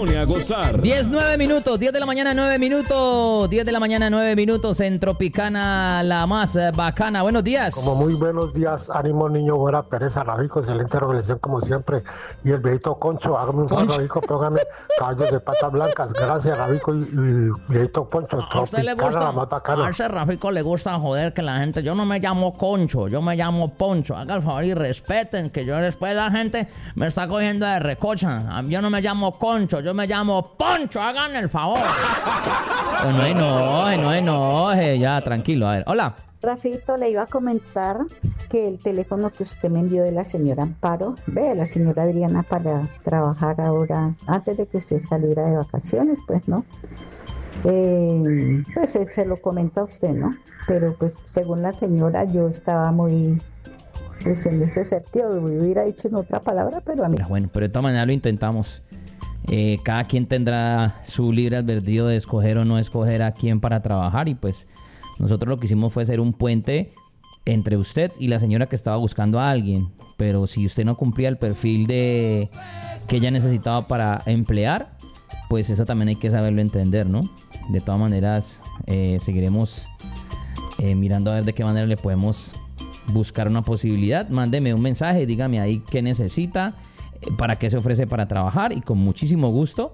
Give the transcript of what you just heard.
pone a gozar. 10 minutos, 10 de la mañana, 9 minutos. 10 de la mañana, 9 minutos en Tropicana, la más bacana. Buenos días. Como muy buenos días, ánimo niño, buena pereza, Rabico, excelente organización como siempre. Y el viejito Concho, hágame un favor, Rabico, póngame caballos de patas blancas. Gracias, Rabico y viejito Poncho, A usted le Tropicana, la gusta, más bacana. a ese Rafico le gusta joder que la gente, yo no me llamo Concho, yo me llamo Poncho. Haga el favor y respeten que yo después la gente me está cogiendo de recocha. Yo no me llamo Concho, yo me llamo Poncho, hagan el favor. Pues no enoje, ya, tranquilo, a ver, hola. Rafito, le iba a comentar que el teléfono que usted me envió de la señora Amparo, la señora Adriana, para trabajar ahora, antes de que usted saliera de vacaciones, pues, ¿no? Pues se lo comenta a usted, ¿no? Pero pues según la señora yo estaba muy, pues en ese sentido, hubiera dicho en otra palabra, pero a mí... Bueno, pero de todas maneras lo intentamos. Cada quien tendrá su libre albedrío de escoger o no escoger a quién para trabajar, y pues nosotros lo que hicimos fue ser un puente entre usted y la señora que estaba buscando a alguien. Pero si usted no cumplía el perfil que ella necesitaba para emplear, pues eso también hay que saberlo entender, ¿no? De todas maneras, seguiremos mirando a ver de qué manera le podemos buscar una posibilidad. Mándeme un mensaje, dígame ahí qué necesita, para qué se ofrece para trabajar, y con muchísimo gusto